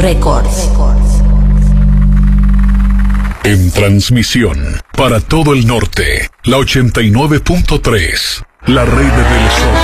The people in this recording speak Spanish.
Records. En transmisión para todo el norte, la 89.3, la red del sol.